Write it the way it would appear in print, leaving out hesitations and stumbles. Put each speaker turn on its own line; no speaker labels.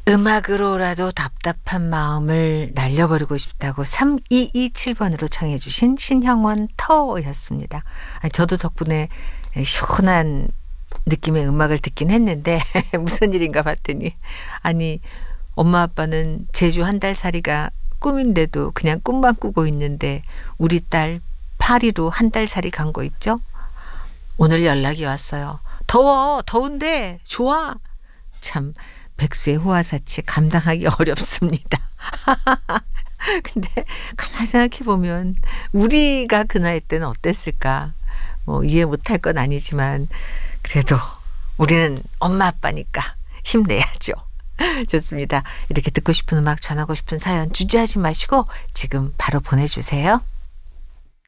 음악으로라도 답답한 마음을 날려버리고 싶다고 3227번으로 청해 주신 신형원 터였습니다. 저도 덕분에 시원한 느낌의 음악을 듣긴 했는데 무슨 일인가 봤더니 아니 엄마 아빠는 제주 한 달 살이가 꿈인데도 그냥 꿈만 꾸고 있는데 우리 딸 파리로 한 달 살이 간 거 있죠? 오늘 연락이 왔어요. 더워 더운데 좋아. 참 백수의 호화사치 감당하기 어렵습니다. 근데 가만히 생각해보면 우리가 그 나이 때는 어땠을까? 뭐 이해 못할 건 아니지만 그래도 우리는 엄마 아빠니까 힘내야죠. 좋습니다. 이렇게 듣고 싶은 음악 전하고 싶은 사연 주저하지 마시고 지금 바로 보내주세요.